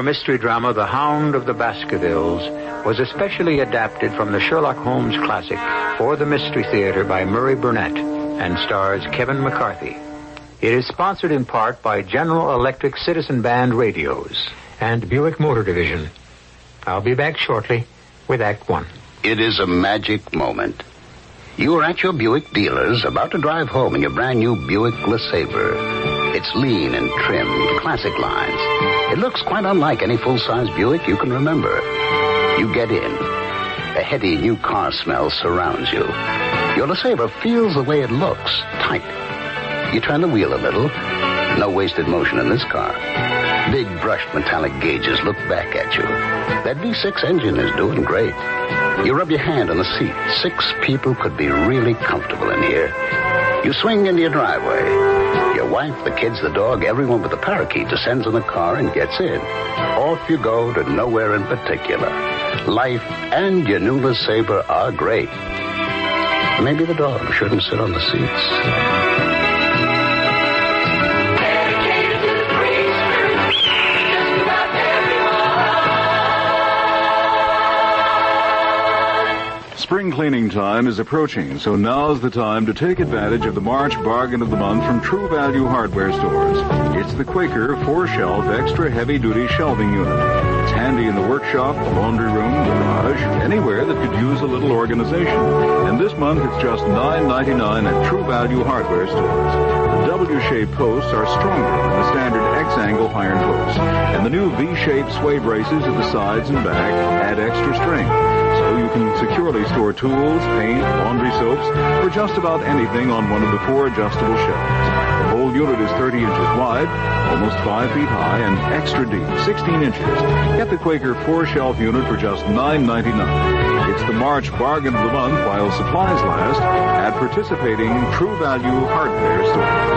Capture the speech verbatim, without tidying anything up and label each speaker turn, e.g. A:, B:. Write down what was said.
A: mystery drama The Hound of the Baskervilles was especially adapted from the Sherlock Holmes classic for the Mystery Theater by Murray Burnett and stars Kevin McCarthy. It is sponsored in part by General Electric Citizen Band radios and Buick Motor Division. I'll be back shortly with Act One.
B: It is a magic moment. You are at your Buick dealers, about to drive home in your brand new Buick LeSabre. It's lean and trim, classic lines. It looks quite unlike any full-size Buick you can remember. You get in. A heady new car smell surrounds you. Your LeSabre feels the way it looks, tight. You turn the wheel a little. No wasted motion in this car. Big brushed metallic gauges look back at you. That V six engine is doing great. You rub your hand on the seat. Six people could be really comfortable in here. You swing into your driveway. Your wife, the kids, the dog, everyone but the parakeet descends in the car and gets in. Off you go to nowhere in particular. Life and your new LeSabre are great. Maybe the dog shouldn't sit on the seats.
C: Spring cleaning time is approaching, so now's the time to take advantage of the March bargain of the month from True Value Hardware stores. It's the Quaker four-shelf extra heavy-duty shelving unit. It's handy in the workshop, the laundry room, the garage, anywhere that could use a little organization. And this month it's just nine ninety-nine at True Value Hardware stores. The W-shaped posts are stronger than the standard X-angle iron posts, and the new V-shaped sway braces at the sides and back add extra strength. So you can securely store tools, paint, laundry soaps, or just about anything on one of the four adjustable shelves. The whole unit is thirty inches wide, almost five feet high, and extra deep, sixteen inches. Get the Quaker four-shelf unit for just nine ninety-nine. It's the March bargain of the month while supplies last at participating True Value Hardware stores.